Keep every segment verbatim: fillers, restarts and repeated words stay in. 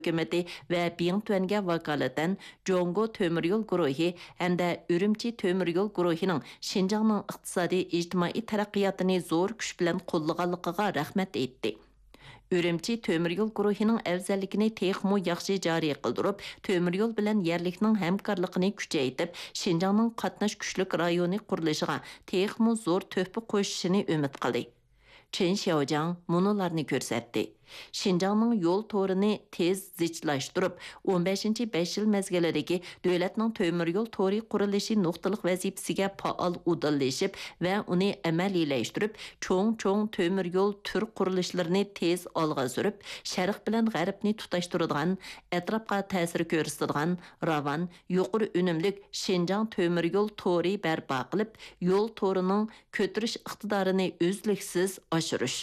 hökuməti və Bingtuan'ga vakalatan Jongo Tömür yol guruhi hamda Ürümçi Tömür yol guruhining Şinjanning iqtisodiy ijtimoiy taraqqiyotini zo'r kuch bilan qo'llaganligiga rahmat aytdi. Ürümçi Tömür yol guruhining afzalligini texmo yaxshi joriy qildirib, Tömür yol bilan yerlikning hamkorligini kuchaytirib, Şinjanning qatnash kuchlik rayoni qurilishiga texmo zo'r töhfa qo'shishini umid qildi. Chen Xiaojiang munolarni ko'rsatdi. Şinjanning yo'l to'rini tez zichlaştırib, o'n beshinchi besh yil mezgilidagi davlatning to'mir yo'l to'ri qurilishi nuqtaliq vazifasiga faol udallashib va uni amaliyleştirib, cho'ng-cho'ng to'mir yo'l tur qurilishlarini tez olg'a surib, sharq bilan g'arbni tutashtiradigan, atrofga ta'sir ko'rsatadigan ravan, yuqori unumlik Şinjan to'mir yo'l to'ri barpo qilib, yo'l to'rining ko'tarish iqtidorini uzluksiz oshirish.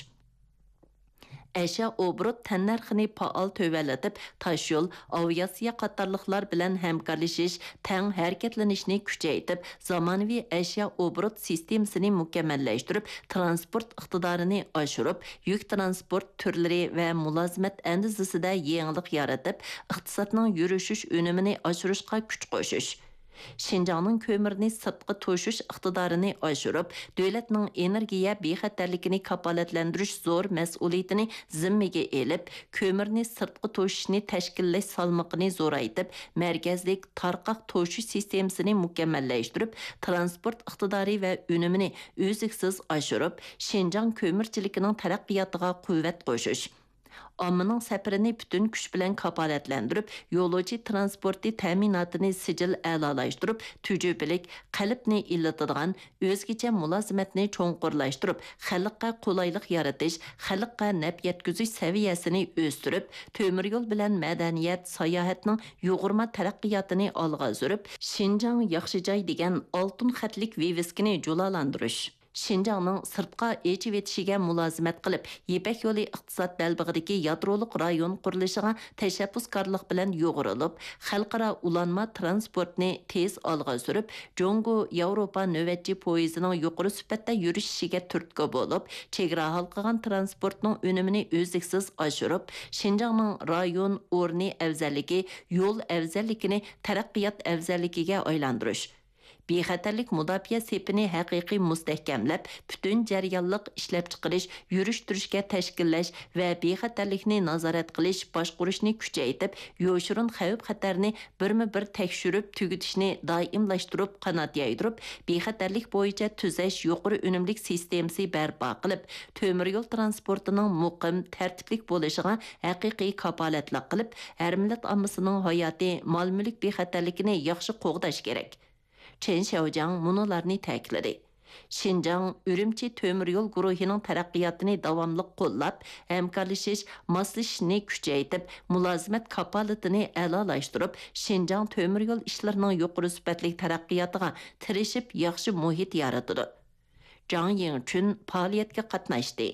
Әшә оборот тәннәрхini faol төвәләтеп, taş yol, aviasiya qatarlıqlar bilan hamkorlashish, tang harakatlanishni kuchaytirib, zamonaviy әшә oborot sistemasini mukammallashtirib, transport iqtidorini oshirib, yuk transport turlari va mulozimat andizasida yangilik yaratib, iqtisodning yurishish unumini oshirishga kuch qo'shish. Şinjanning kömürni sirtqi to'shish iqtidorini oshirib, davlatning energiya bexatarligini kafolatlantirish zo'r mas'uliyatini zimmaga elib, kömürni sirtqi to'shishni tashkillash salmoqini zo'raytib, markazlik tarqoq to'shish sistemasini mukammallashtirib, transport iqtidori va unumini uzluksiz oshirib, Şinjan kömürchiligining taraqqiyotiga quvvat qo'shish. Ommaning safarini butun kuch bilan kafolatlantirib, yo'lovchi transporti ta'minotini sijil a'lolashtirib, tujubilik, qalbni illatadigan, o'zgacha mulozimatni cho'nqurlashtirib, xalqqa qulaylik yaratish, xalqqa naf yetkazish saviyasini o'stirib, to'mir yo'l bilan madaniyat, sayohatning yo'g'irma taraqqiyotini olg'a surib, Şinjan yaxshi joy degan oltin xatlik viviskini jo'lalantirish. Şinjanning sirtqa echib etishiga mulozimat qilib, Yepak yo'li iqtisod balbig'idagi yadroliq rayon qurilishiga tashabbuskorlik bilan yo'g'rilib, xalqaro ulanma transportni tez olg'a surib, Jongo Yevropa navbatchi poyezining yuqori sifatda yurishiga turtki bo'lib, chegara halqagan transportning unumini uzluksiz oshirib, Şinjanning rayon o'rni afzalligi, yo'l afzalligini taraqqiyot afzalligiga aylantirish. Bexatarlik mudofaa sepini haqiqiy mustahkamlab, butun jarayonliq ishlab chiqarish, yurish turishga tashkillash va bexatarlikni nazorat qilish, boshqarishni kuchaytirib, yo'shirin xavf xatarni birma-bir tekshirib, tugutishni doimlashtirib, qanot yaydirib, bexatarlik bo'yicha tuzash yuqori unumlik sistemasi barpo qilib, to'mir yo'l transportining muqim, tartiblik bo'lishiga haqiqiy kafolatlik qilib, har millat ommasining hayoti, mol-mulk bexatarligini yaxshi qo'g'dash kerak. Chen Xiaojiang munolarni ta'kidladi. Şinjan Ürümçi Tömür yol guruhining taraqqiyotini davomli qo'llab, hamkorlashish, moslashishni kuchaytirib, mulozimat kafolatini a'lolashtirib, Şinjan Tömür yol ishlarining yuqori sifatli taraqqiyotiga tirishib, yaxshi muhit yaratdi. Zhang Yingchun faoliyatga qatnashdi.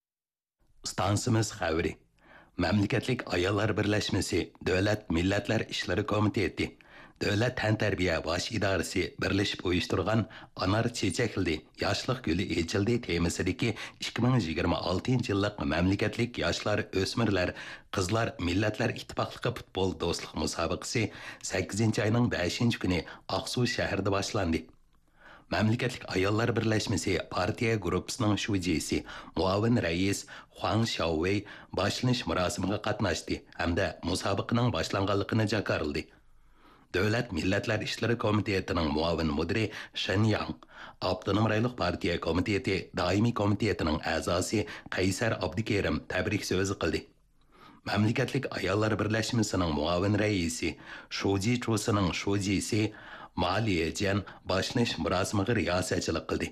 Stansimiz xavri. Mamlakatlik ayollar birlashmasi, Davlat millatlar ishlari komiteti, Davlat tantarbiya bosh idorasi birlashib uyushtirgan Anar chechakildi, yoshlik guli echildi temasidagi ikki ming yigirma oltinchi yillik mamlakatlik yoshlar, o'smirlar, qizlar millatlar ittifoqligi futbol do'stlik musobaqasi sakkizinchi oyning beshinchi kuni Aqsu shahrida boshlandi. Mamlakatlik ayollar birlashmasi partiya gruppasining shujisi, muavin rais Huang Xiaowei boshlanish murosimiga qatnashdi hamda musobaqaning boshlanganligini jakarldi. Davlat millatlar ishlari komitetining muavin mudiri Shen Yang, Avtonom rayonlik partiya komiteti doimiy komitetining a'zosi Qaysar Abdukerim tabrik so'zi qildi. Mamlakatlik ayollar birlashmasining muavin raisi, Shuji Chusining shujisi Maliye Jan boshlanish murosimiga riyosatchilik qildi.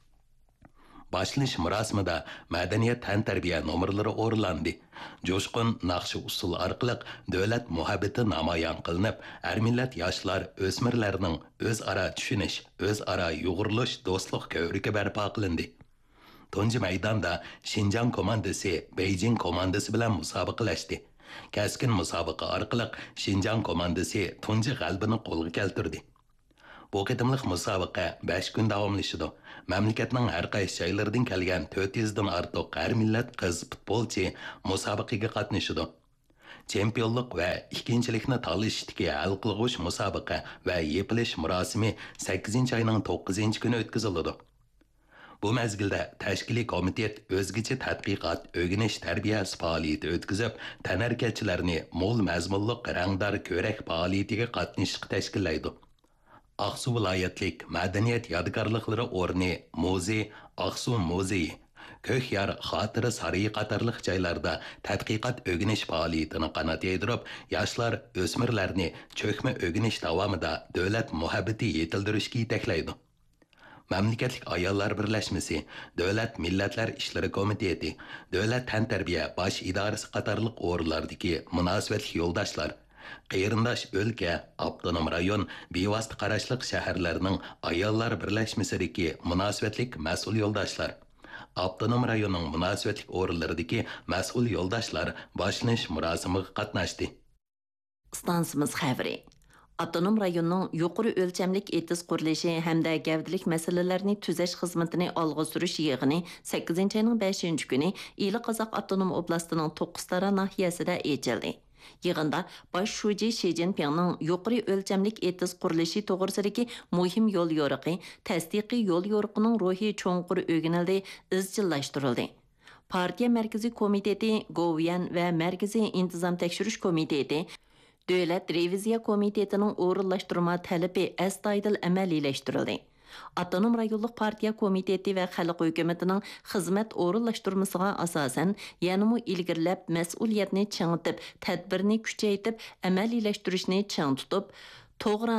Boshlanish murosimida madaniyat tantarbiya nomerlari o'rlandi. Jo'shqin naqshi usul orqali davlat muhabbati namoyon qilinib, har millat yoshlar, o'smirlarning o'zaro tushunish, o'zaro yo'g'irilish do'stlik ko'rigi barpo qilindi. Tunji maydonda Şinjan komandasi Beijing komandasi bilan musobaqalashdi. Kaskin musobaqa orqali Şinjan komandasi tunji g'alabani qo'lga keltirdi. Bu qitimliq musobaqa besh kun davomlashdi. Mamlakatning har qaysi joylaridan kelgan to'rt yuzdan ortiq har millat qiz futbolchi musobaqaga qatnashdi. Chempionlik va ikkinchilikni talashdagi hal qilg'uch musobaqa va yepilish murosimi sakkizinchi oyning to'qqizinchi kuni o'tkaziladi. Bu mezgilda tashkiliy komitet o'zgacha tadqiqot, o'rganish tarbiyasi faoliyati o'tkazib, tanarkachilarni mo'l mazmunliq rangdor ko'rak faoliyatiga qatnashishga tashkillaydi. Aqsu viloyatlik madaniyat yodgorliklari o'rni muzey, Aqsu muzeyi, Ko'kyar xotira sarayi qatorliq joylarda tadqiqot o'rganish faoliyatini qanot yaydirib, yoshlar, o'smirlarni cho'kma o'rganish davomida davlat muhabbati yetildirishga yetaklaydi. Mamlakatlik ayollar birlashmasi, Davlat Millatlar ishlari komiteti, Davlat tantarbiya bosh idorasi qatorliq o'rinlardagi munosabatli yo'ldoshlar, Qeyrindosh o'lka, avtonom rayon, bevosita qarashliq shaharlarning ayollar birlashmasidagi munosabatlik mas'ul yo'ldoshlar, avtonom rayonning munosabatlik o'rinlaridagi mas'ul yo'ldoshlar boshlanish murosimiga qatnashdi. Stansimiz xəbri. Avtonom rayonның yuqori ölçəmlik etis qurilishi hamda gavdilik məsələlərini tüzəş xizmətini alğa sürüş yığını sakkizinchi ayının beshinchi kuni Eli Qozoq Avtonom Oblastining To'qqiztara nahiyasida echildi. Yığında baş şuji Xi Jinpingning yuqori ölçəmlik etis qurilishi to'g'risidagi muhim yo'l yo'riqi, tasdiqiy yo'l yo'riqining ruhi cho'nqur o'rganildi, izchillashtirildi. Partiya Markaziy komiteti, Goviyan va Markaziy intizom tekshirish komiteti Davlat Reviziya Komitetining o'rinlashtirma talabi astoydil amaliyleştirildi. Avtonom rayonluq partiya komiteti va xalq hukumatining xizmat o'rinlashtirmasiga asosan, yanımı ilgirlab mas'uliyatni chingitib, tadbirni kuchaytirib, amaliyleştirishni ching tutib, to'g'ri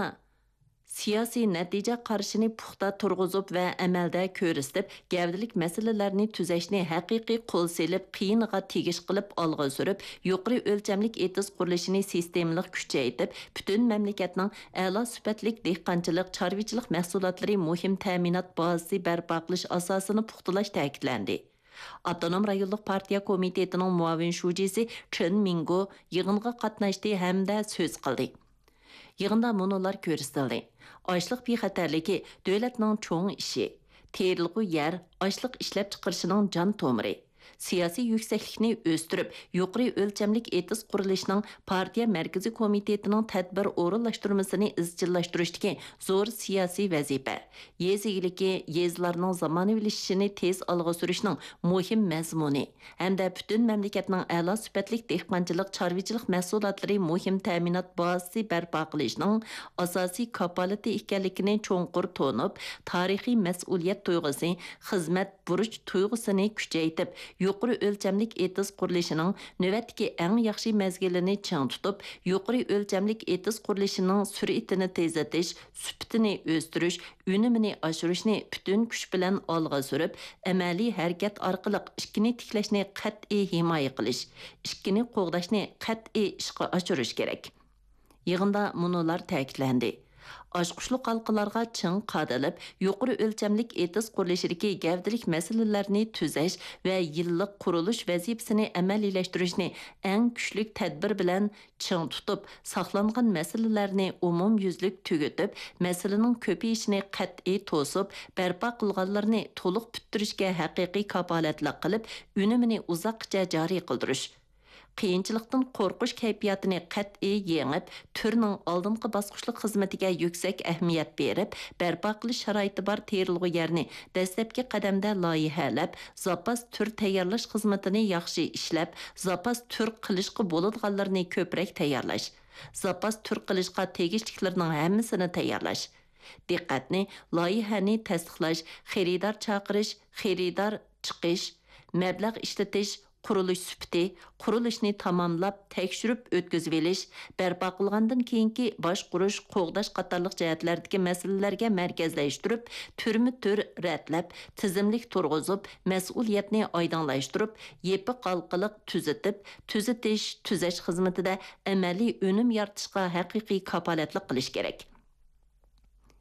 siyosiy natija qarshini puxta turg'izib va amalda ko'rsatib, gavdilik masalalarni tuzashni haqiqiy qo'l selib, qiyiniga tegish qilib olg'a surib, yuqori o'lchamlik etis qurilishini sistemalik kuchaytirib, butun mamlakatning a'lo sifatlik dehqonchilik, chorvachilik mahsulotlari muhim ta'minot bazasi barpo qilish asosini puxtalash ta'kidlandi. Avtonom rayonluq partiya komitetining muavin shujisi Chen Mingo yig'inga qatnashdi hamda so'z qildi. Yığında monolar ko'rsatildi. Açlıq bexatarligi davlatning cho'ng ishi. Terilg'u yer açlıq ishlab chiqarishining jon tomiri. Siyosiy yuksaklikni o'stirib, yuqori o'lchamlik etis qurilishining partiya markaziy komitetining tadbir o'rinlashtirmasini izchillashtirishdagi zo'r siyosiy vazifa. Yez egiligi yezlarning zamonaviylashishini tez olg'a surishning muhim mazmuni hamda butun mamlakatning a'lo sifatlik dehqonchilik, chorvachilik mahsulotlari muhim ta'minot bazasi barpo qilishning asosiy kapolati ekanligini cho'nqur to'nib, tarixiy mas'uliyat tuyg'usi, xizmat burch tuyg'usini kuchaytirib, yuqori o'lchamlik etis qurilishining navbatdagi eng yaxshi mezgilini ching tutib, yuqori o'lchamlik etis qurilishining sur'atini tezlatish, sifatini o'stirish, unumini oshirishni butun kuch bilan olg'a surib, amaliy harakat orqali ishkini tiklashni qat'iy himoya qilish, ishkini qo'g'dashni qat'iy ishga oshirish kerak. Yig'inda munolar ta'kidlandi. Aşquşlu qalqılarga çın qadılıb, yuqori ölçəmlik etis qurilishidagi gavdilik masalalarni tuzash va yillik qurilish vazifasini amaliyleştirishni eng kuchlik tadbir bilan çın tutib, saqlangan masalalarni umumyuzlik tugutib, masalaning ko'payishini qat'iy to'sib, barpo qilganlarni to'liq bitirishga haqiqiy kapolatlik qilib, unumini uzoqcha joriy qildirish. Qiyinchilikdan qo'rqish kayfiyatini qat'iy yengib, turning oldingi bosqichlik xizmatiga yuksak ahamiyat berib, barpo qilish sharoiti bor terilg'u yerni dastlabki qadamda loyihalab, zapas tur tayyorlash xizmatini yaxshi ishlab, zapas tur qilishga bo'ladiganlarni ko'proq tayyorlash, zapas tur qilishga tegishliklarning hammasini tayyorlash. Diqqatni loyihani tasdiqlash, xaridor chaqirish, xaridor chiqish, mablag' ishlatish, qurilish sufiti, qurilishni tamamlab, tekshirib o'tkazib olish, barpo qilgandan keyingi boshqurish, qo'g'dash qatorliq jihatlardagi masalalarga markazlashtirib, turma-tur ratlab, tizimlik turg'izib, mas'uliyatni oydinlashtirib, yepiq qalqiliq tuzatib, tuzatish, tuzash xizmatida amaliy unum yaratishga haqiqiy kapolatlik qilish kerak.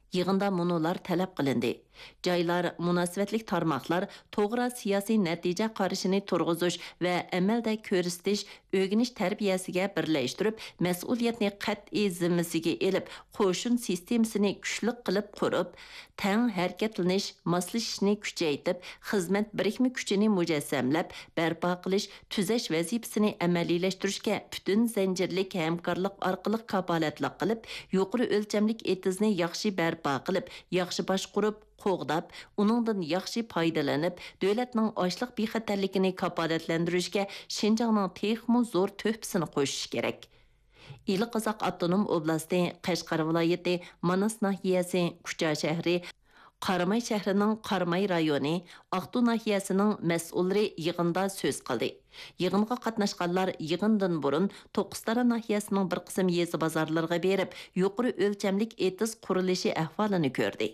Yığında munolar tələb qılındı. Joylar, münasibətlik tarmaqlar to'g'ri siyosiy natija qarashini turg'izish va amalda ko'rsatish, o'rganish tarbiyasiga birlashtirib, mas'uliyatni qat'iy zimmasiga elib, qo'shin sistemasini kuchli qilib qurib, tang harakatlanish, moslashishni kuchaytirib, xizmat birikma kuchini mujassamlab, barpo qilish, tuzash vazifasini amaliylashtırishga butun zanjirlik hamkorlik orqali kapolatlik qilib, yuqori o'lchamlik etizni yaxshi barpo qilib, yaxshi boshqarib, qo'g'dab, uningdan yaxshi foydalanib, davlatning ochliq bexatarligini kapolatlantirishga Şinjanning texmo zo'r töhfasini qo'shish kerak. İli Qozoq Avtonom oblasti, Qashqar viloyati, Manas nahiyasi, Kucha shahri, Qaramay shahrining Qaramay rayoni, Aqtu nahiyasining mas'ullari yig'inda so'z qildi. Yig'inga qatnashganlar yig'indan burun To'qqiztara nahiyasining bir qism yezi bozorlariga berib, yuqori o'lchamlik etiz qurilishi ahvolini ko'rdi.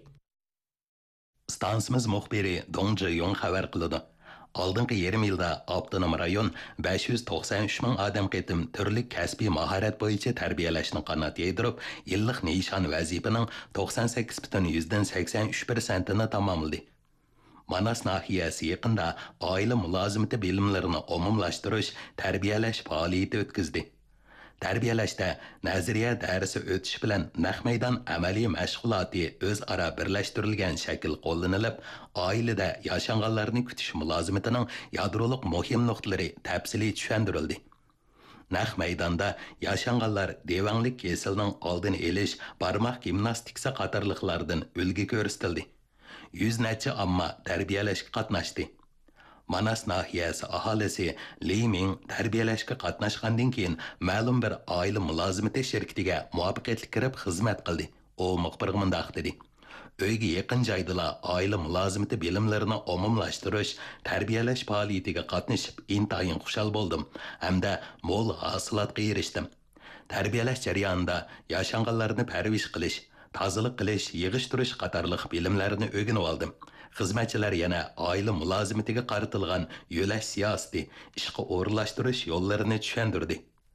Stansimiz muxbiri Dong Zhiyong xabar qiladi. Алдыңғы yarım yılda Avtonom rayon besh yuz to'qson uch ming odam qitim turli kasbiy mahorat bo'yicha tarbiyalashni qanot yedirib, yillik nishon vazifaning to'qson sakkiz butun sakson uch persentini tamomladi. Manas nahiyasi yaqinda oila mulozimati bilimlarini umumlashtirish, tarbiyalash faoliyati o'tkazdi. Tarbiyalashda nazariya darsi o'tish bilan naq maydon amaliy mashg'uloti o'zaro birlashtirilgan shakl qo'llanilib, oilada yashanganlarni kutish mulozimatining yadroliq muhim nuqtalari tafsiliy tushuntirildi. Naq maydonda yashanganlar devanglik kesilning oldini olish, barmoq gimnastikasi qatorliqlardan ulgi ko'rsatildi. Yuz necha amma tarbiyalashga qatnashdi. Manas nahiyasi aholisi Liming tarbiyalashga qatnashgandan keyin ma'lum bir oila mulozimati shirkatiga muvaffaqiyatli kirib xizmat qildi. U muxbirga mundaq dedi: Uyga yaqin joydala oila mulozimati bilimlarini umumlashtirish, tarbiyalash faoliyatiga qatnashib intayin xushal bo'ldim hamda mo'l hosilotga erishdim. Tarbiyalash jarayonida yashanganlarni parvish qilish, tozalik qilish, yig'ishtirish qatorliq bilimlarni o'rganib oldim. Xizmatchilar yana oila mulozimatiga qaratilgan yo'lash siyosati, ishga o'rinlashtirish yo'llarini tushuntirdi.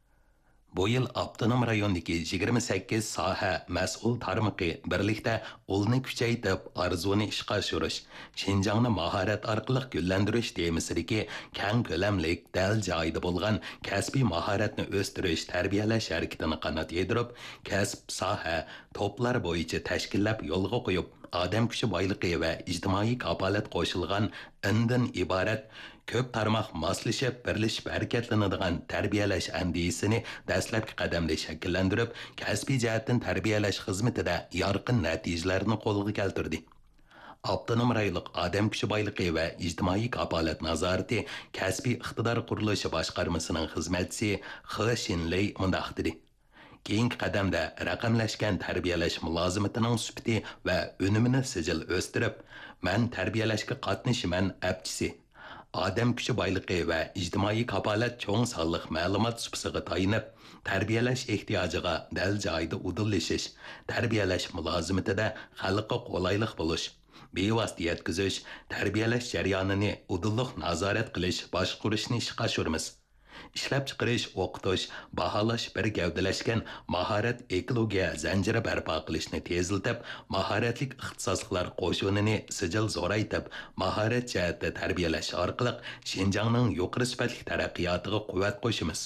Bu yil Avtonom rayondagi yigirma sakkiz soha mas'ul tarmoqi birlikda ulni kuchaytirib, arzuni ishga oshirish, Şinjanni mahorat orqali gullantirish temasidagi keng ko'lamlik, dal joyida bo'lgan kasbiy mahoratni o'stirish, tarbiyalash harakatini qanot yedirib, kasb soha toplar bo'yicha tashkillab yo'lga qo'yib, odam kuchi boyligi va ijtimoiy kapolat qo'shilgan indan iborat ko'p tarmoq moslashib, birlashib harakatlanadigan tarbiyalash andisini dastlabki qadamda shakllantirib, kasbiy jihatdan tarbiyalash xizmatida yorqin natijalarni qo'lga keltirdi. Avtonom rayonlik odam kuchi boyligi va ijtimoiy kapolat nazorati kasbiy iqtidor qurilishi boshqarmasining xizmatchisi He Shinley mundaq dedi: Keyingi qadamda raqamlashgan tarbiyalash mulozimatining sifati va unumini sijil o'stirib, men tarbiyalashga qatnashiman apchisi. Odam kuchi boyligi va ijtimoiy kapolat cho'ng sonliq ma'lumot supasiga tayinib, tarbiyalash ehtiyojiga dal joyida udillashish, tarbiyalash mulozimatida xalqqa qulaylik bo'lish, bevosita yetkazish, tarbiyalash jarayonini udilliq nazorat qilish, boshqarishni ishga oshiramiz. Ishlab chiqarish, o'qitish, baholash bir gavdalashgan mahorat ekologiya zanjiri barpo qilishni tezlitib, mahoratlik ixtisosliklar qo'shinini sijil zo'raytib, mahorat jihatda tarbiyalash orqali Şinjanning yuqori sifatli taraqqiyotiga quvvat qo'shimiz.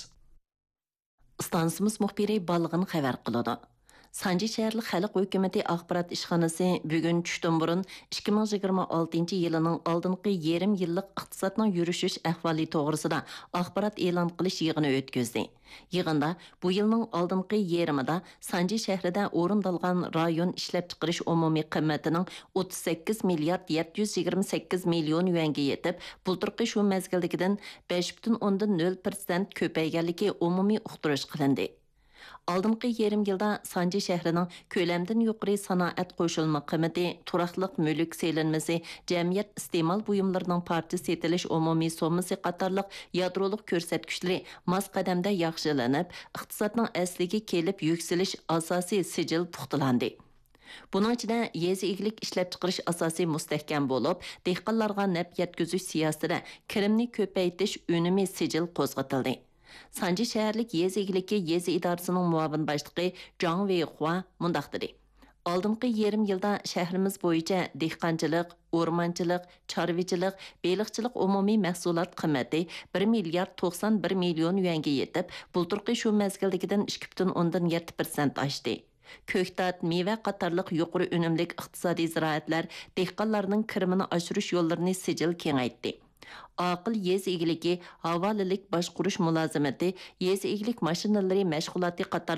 Stansimiz muxbiri Balg'in xabar qiladi. Sanji shaharlik xalq hukumati axborot ishxonasi bugun tushdan burun ikki ming yigirma oltinchi yilining oldingi yarim yillik iqtisodning yurishish ahvoli to'g'risida axborot e'lon qilish yig'ini o'tkazdi. Yig'inda bu yilning oldingi yerimida Sanji shahrida o'rindalgan rayon ishlab chiqarish umumiy qiymatining o'ttiz sakkiz milliard yetti yuz yigirma sakkiz million yuanga yetib, bulturqi shu mezgildagidan besh butun o'ndan nol persent ko'payganligi umumiy uqtirish qilindi. Алдыңғы yarım yılda Sanji şəhərinin köləmdən yuqarı sanaat qoşulma qiymati, turaqlıq mülk selinməsi, cəmiyyət istemal buyumlarının parti setilish umumi sommasi qatarlıq yadrolıq görsətküşləri mas qədəmdə yaxşılanıb, iqtisadның əsliga kelib yükselish asasi sicil puxtalandı. Bunun içinde yezi igilik işlep çıkarış asası müstehkem bulup, dehqanlarga nep yetküzüş siyasətində kirimni köpəytiş önümü sicil qozğatıldı. Sanji şəhərlik yezi igiliki yezi idarəsinin muavin başlığı Zhang Weihua mundaq dedi. Алдыңғы yarım yılda şəhrimiz boyunca dehqonchilik, o'rmonchilik, chorvachilik, beliqchilik umumiy mahsulot qiymati bir milliard to'qson bir million yuanga yetib, bulturqi shu mezgildagidan ikki butun o'ndan yetti persent oshdi. Ko'ktat, meva qatorliq yuqori unumlik iqtisodiy ziroatlar dehqonlarning kirimini oshirish yo'llarini sijil kengaytdi. Aqil yez egiligi, havolilik boshqurish mulozimati, yez egilik mashinalari mashg'uloti qator